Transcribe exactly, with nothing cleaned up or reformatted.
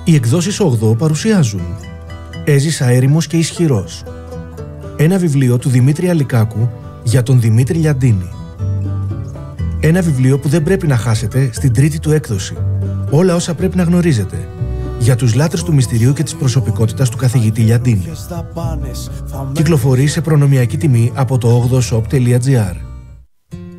Οι εκδόσεις ογδό παρουσιάζουν «Έζησα έρημος και ισχυρός». Ένα βιβλίο του Δημήτρη Αλικάκου για τον Δημήτρη Λιαντίνη. Ένα βιβλίο που δεν πρέπει να χάσετε στην τρίτη του έκδοση. Όλα όσα πρέπει να γνωρίζετε για τους λάτρες του μυστηρίου και της προσωπικότητας του καθηγητή Λιαντίνη. Κυκλοφορεί σε προνομιακή τιμή από το ογδό shop τελεία gr.